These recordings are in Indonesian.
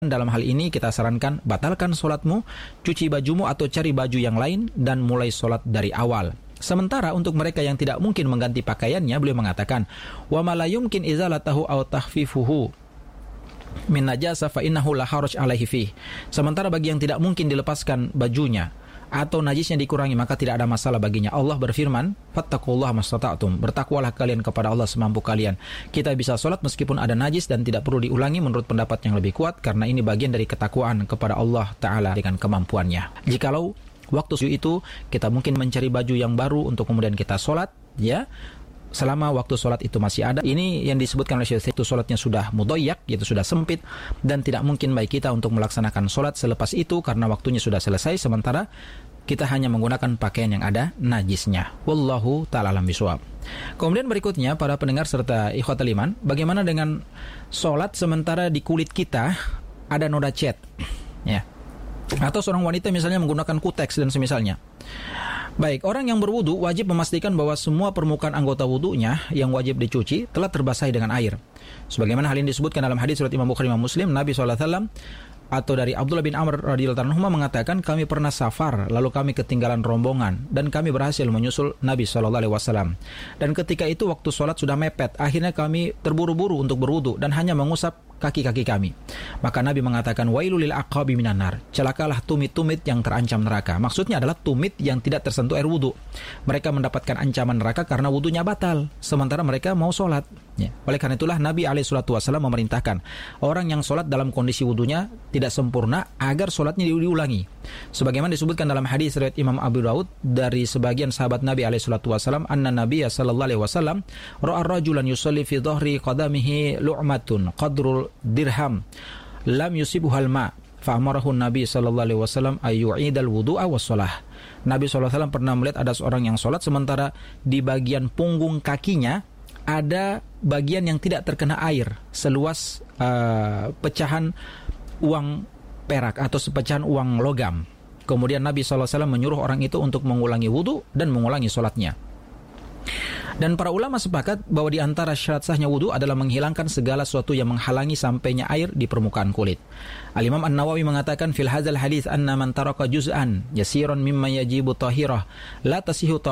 Dalam hal ini kita sarankan batalkan sholatmu, cuci bajumu atau cari baju yang lain dan mulai sholat dari awal. Sementara untuk mereka yang tidak mungkin mengganti pakaiannya, beliau mengatakan, wa ma la yumkin izalatahu aw tahfifuhu min najasa fa innahu la haraj alaihi fih. Sementara bagi yang tidak mungkin dilepaskan bajunya atau najisnya dikurangi, maka tidak ada masalah baginya. Allah berfirman, fattaqullaha mastata'tum, bertakwalah kalian kepada Allah semampu kalian. Kita bisa sholat meskipun ada najis dan tidak perlu diulangi menurut pendapat yang lebih kuat, karena ini bagian dari ketakwaan kepada Allah Ta'ala dengan kemampuannya. Jikalau waktu itu kita mungkin mencari baju yang baru untuk kemudian kita sholat, ya, selama waktu sholat itu masih ada. Ini yang disebutkan oleh Syekh, itu sholatnya sudah mudayyak, yaitu sudah sempit, dan tidak mungkin bagi kita untuk melaksanakan sholat selepas itu karena waktunya sudah selesai, sementara kita hanya menggunakan pakaian yang ada najisnya. Wallahu ta'ala alam bisawab. Kemudian berikutnya, para pendengar serta ikhwatul iman, bagaimana dengan sholat sementara di kulit kita ada noda cat, ya, atau seorang wanita misalnya menggunakan kuteks dan semisalnya. Baik, orang yang berwudu wajib memastikan bahwa semua permukaan anggota wudunya yang wajib dicuci telah terbasahi dengan air. Sebagaimana hal ini disebutkan dalam hadis riwayat Imam Bukhari Imam Muslim, Nabi SAW atau dari Abdullah bin Amr radhiyallahu anhu mengatakan, kami pernah safar lalu kami ketinggalan rombongan dan kami berhasil menyusul Nabi SAW. Dan ketika itu waktu sholat sudah mepet, akhirnya kami terburu-buru untuk berwudu dan hanya mengusap kaki-kaki kami. Maka Nabi mengatakan, wailul lil aqabi minan nar, celakalah tumit-tumit yang terancam neraka. Maksudnya adalah tumit yang tidak tersentuh air wudu. Mereka mendapatkan ancaman neraka karena wudunya batal, sementara mereka mau sholat, ya. Oleh karena itulah Nabi SAW memerintahkan orang yang sholat dalam kondisi wudunya tidak sempurna agar sholatnya diulangi. Sebagaimana disebutkan dalam hadis riwayat Imam Abu Daud dari sebagian sahabat Nabi SAW, anna Nabiya sallallahu alaihi wasallam ra'a rajulan yusalli fi dhahri qadamihi lu'matun qadrul dirham lam yusibuhal ma fa'amarahu Nabi sallallahu alaihi wasallam ayyu'idal wudu'a was-shalah. Nabi SAW pernah melihat ada seorang yang sholat sementara di bagian punggung kakinya ada bagian yang tidak terkena air seluas pecahan uang perak atau sepecahan uang logam. Kemudian Nabi SAW menyuruh orang itu untuk mengulangi wudu dan mengulangi sholatnya. Dan para ulama sepakat bahwa di antara syarat sahnya wudu adalah menghilangkan segala sesuatu yang menghalangi sampainya air di permukaan kulit. Al-Imam An-Nawawi mengatakan fil hadzal hadits anna man taraka juz'an yasiran mimma yajibu tahirah la tasihu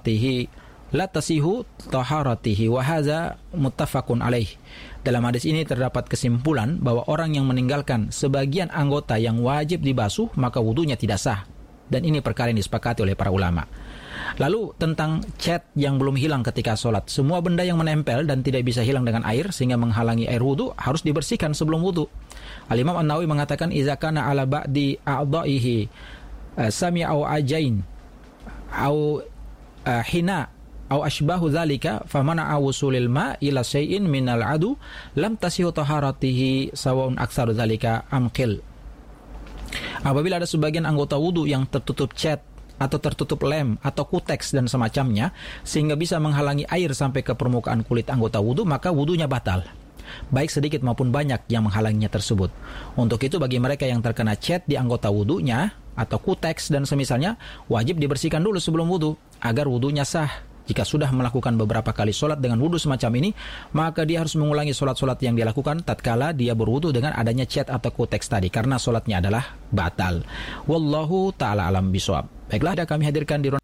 taharatihi wa hadza muttafaqun alaih. Dalam hadis ini terdapat kesimpulan bahwa orang yang meninggalkan sebagian anggota yang wajib dibasuh maka wudunya tidak sah. Dan ini perkara yang disepakati oleh para ulama. Lalu tentang cat yang belum hilang ketika sholat, semua benda yang menempel dan tidak bisa hilang dengan air sehingga menghalangi air wudu harus dibersihkan sebelum wudu. Al-Imam An-Nawawi mengatakan iza kana ala ba'di a'dha'ihi sami' au ajain au hina au ashbahu dzalika famana'a wusulil ma' ila syai'in minal adu lam tasihu taharatihi sawa'un aktsaru dzalika amqil. Apabila ada sebagian anggota wudu yang tertutup cat atau tertutup lem atau kuteks dan semacamnya sehingga bisa menghalangi air sampai ke permukaan kulit anggota wudu, maka wudunya batal, baik sedikit maupun banyak yang menghalanginya tersebut. Untuk itu bagi mereka yang terkena cat di anggota wudunya atau kuteks dan semisalnya, wajib dibersihkan dulu sebelum wudu agar wudunya sah. Jika sudah melakukan beberapa kali sholat dengan wudu semacam ini, maka dia harus mengulangi sholat-sholat yang dia lakukan tatkala dia berwudu dengan adanya cat atau kuteks tadi, karena sholatnya adalah batal. Wallahu ta'ala alam bisawab. Baiklah, kami hadirkan di